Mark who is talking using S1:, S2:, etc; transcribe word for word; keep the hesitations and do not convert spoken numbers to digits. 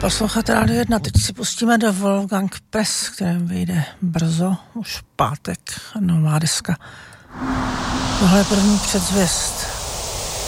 S1: Posloucháte Rádio jedna, teď si pustíme do Wolfgang Press, kterém vyjde brzo, už v pátek, nová deska. Tohle je první předzvěst.